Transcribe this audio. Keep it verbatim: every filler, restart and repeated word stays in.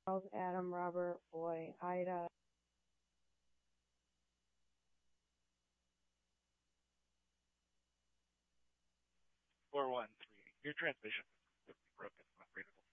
Charles, Adam, Robert, Boy, Ida. four one three. Your transmission is broken. Not readable.